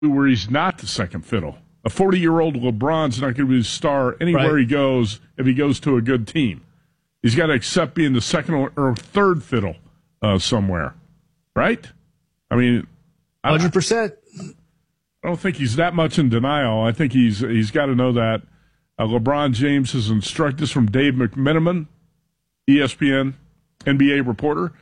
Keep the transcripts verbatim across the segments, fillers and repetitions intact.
where he's not the second fiddle. A forty-year-old LeBron's not going to be the star anywhere right. he goes if he goes to a good team. He's got to accept being the second or third fiddle uh, somewhere, right? I mean, one hundred percent. I don't think he's that much in denial. I think he's he's got to know that. Uh, LeBron James has instructed this from Dave McMenamin, E S P N, N B A reporter.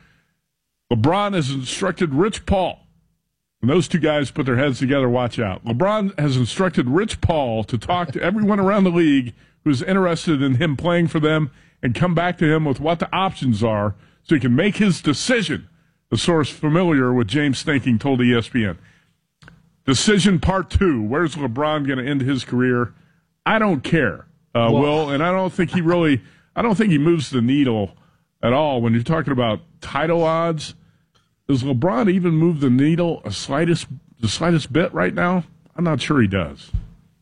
LeBron has instructed Rich Paul. When those two guys put their heads together, watch out. LeBron has instructed Rich Paul to talk to everyone around the league who's interested in him playing for them and come back to him with what the options are so he can make his decision, the source familiar with James' thinking told E S P N. Decision part two, where's LeBron going to end his career? I don't care, uh, Will, and I don't think he really, I don't think he moves the needle at all. When you're talking about title odds, does LeBron even move the needle a slightest, the slightest bit right now? I'm not sure he does.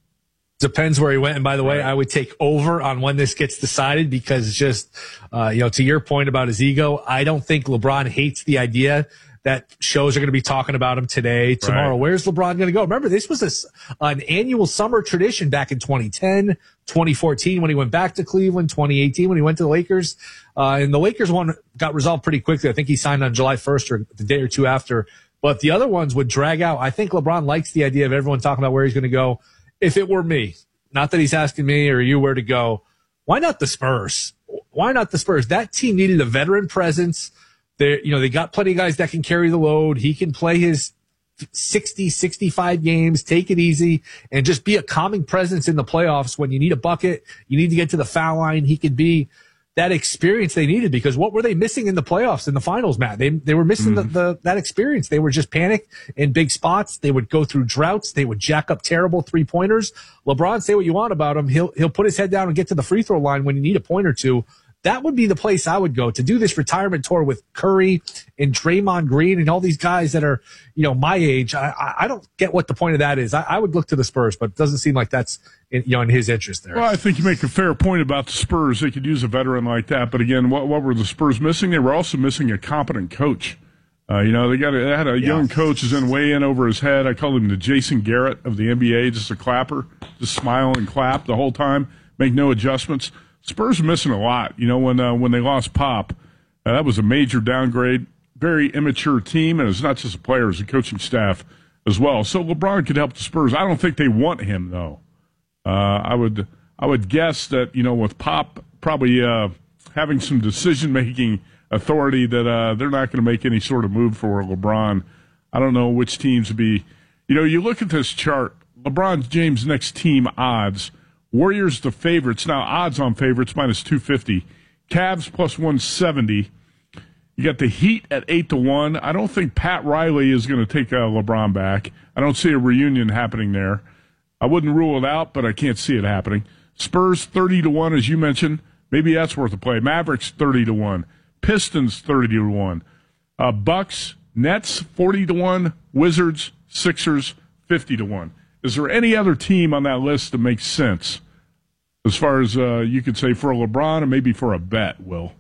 Depends where he went. And by the way, I would take over on when this gets decided because it's just, uh, you know, to your point about his ego, I don't think LeBron hates the idea that shows are going to be talking about him today, tomorrow. Right. Where's LeBron going to go? Remember, this was a, an annual summer tradition back in twenty ten, twenty fourteen when he went back to Cleveland, twenty eighteen when he went to the Lakers. Uh, and the Lakers one got resolved pretty quickly. I think he signed on July first or the day or two after. But the other ones would drag out. I think LeBron likes the idea of everyone talking about where he's going to go. If it were me, not that he's asking me or you where to go, why not the Spurs? Why not the Spurs? That team needed a veteran presence. They, you know, they got plenty of guys that can carry the load. He can play his sixty, sixty-five games, take it easy, and just be a calming presence in the playoffs. When you need a bucket, you need to get to the foul line. He could be that experience they needed, because what were they missing in the playoffs, in the finals, Matt? They they were missing mm. the, the that experience. They were just panicked in big spots. They would go through droughts. They would jack up terrible three pointers. LeBron, say what you want about him, he'll he'll put his head down and get to the free throw line when you need a point or two. That would be the place I would go to do this retirement tour with Curry and Draymond Green and all these guys that are, you know, my age. I, I don't get what the point of that is. I, I would look to the Spurs, but it doesn't seem like that's in, you know, in his interest there. Well, I think you make a fair point about the Spurs. They could use a veteran like that. But again, what, what were the Spurs missing? They were also missing a competent coach. Uh, you know, they got a, they had a yeah. young coach who's in way in over his head. I call him the Jason Garrett of the N B A, just a clapper, just smile and clap the whole time, make no adjustments. Spurs are missing a lot. You know, when uh, when they lost Pop, uh, that was a major downgrade. Very immature team, and it's not just the players, the coaching staff as well. So LeBron could help the Spurs. I don't think they want him, though. Uh, I would I would guess that, you know, with Pop probably uh, having some decision-making authority, that uh, they're not going to make any sort of move for LeBron. I don't know which teams would be. You know, you look at this chart, LeBron James' next team odds. Warriors the favorites. Now, odds on favorites, minus two fifty. Cavs plus one seventy. You got the Heat at eight to one. I don't think Pat Riley is going to take uh, LeBron back. I don't see a reunion happening there. I wouldn't rule it out, but I can't see it happening. Spurs thirty to one, as you mentioned. Maybe that's worth a play. Mavericks thirty to one. Pistons thirty to one. Uh, Bucks, Nets forty to one. Wizards, Sixers fifty to one. Is there any other team on that list that makes sense as far as uh, you could say for a LeBron and maybe for a bet, Will?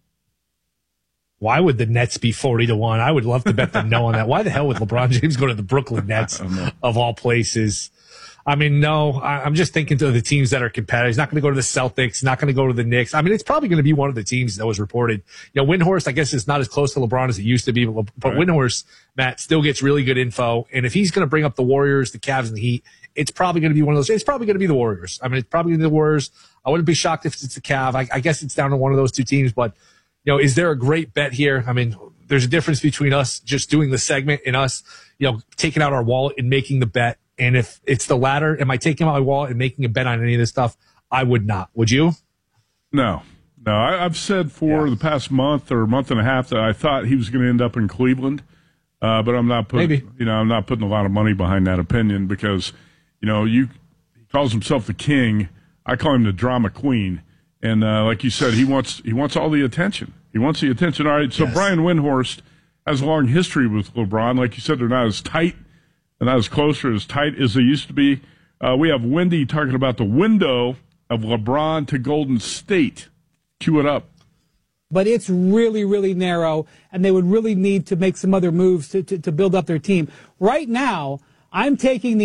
Why would the Nets be forty to one? I would love to bet them no on that. Why the hell would LeBron James go to the Brooklyn Nets of all places? I mean, no, I, I'm just thinking to the teams that are competitive. He's not going to go to the Celtics, not going to go to the Knicks. I mean, it's probably going to be one of the teams that was reported. You know, Windhorst, I guess, is not as close to LeBron as it used to be, but, but right. Windhorst, Matt, still gets really good info. And if he's going to bring up the Warriors, the Cavs, and the Heat, it's probably going to be one of those. It's probably going to be the Warriors. I mean, it's probably going to be the Warriors. I wouldn't be shocked if it's the Cavs. I, I guess it's down to one of those two teams. But, you know, is there a great bet here? I mean, there's a difference between us just doing the segment and us, you know, taking out our wallet and making the bet. And if it's the latter, am I taking out my wallet and making a bet on any of this stuff? I would not. Would you? No. No, I, I've said for yeah. the past month or month and a half that I thought he was going to end up in Cleveland. Uh, but I'm not putting, Maybe. you know, I'm not putting a lot of money behind that opinion because, you know, you he calls himself the king. I call him the drama queen. And uh, like you said, he wants he wants all the attention. He wants the attention. All right, so yes. Brian Windhorst has a long history with LeBron. Like you said, they're not as tight and not as close or as tight as they used to be. Uh, we have Wendy talking about the window of LeBron to Golden State. Cue it up. But it's really, really narrow, and they would really need to make some other moves to, to, to build up their team. Right now, I'm taking the